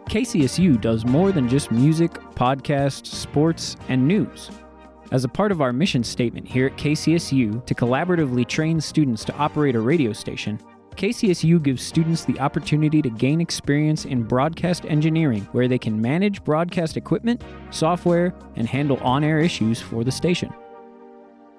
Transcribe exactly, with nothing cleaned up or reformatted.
K C S U does more than just music, podcasts, sports, and news. As a part of our mission statement here at K C S U to collaboratively train students to operate a radio station, K C S U gives students the opportunity to gain experience in broadcast engineering, where they can manage broadcast equipment, software, and handle on-air issues for the station.